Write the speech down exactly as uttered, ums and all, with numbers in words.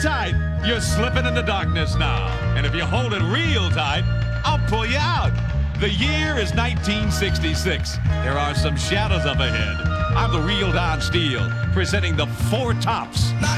tight, you're slipping into darkness now. And if you hold it real tight, I'll pull you out. The year is nineteen sixty-six. There are some shadows up ahead. I'm the real Don Steele, presenting the Four Tops.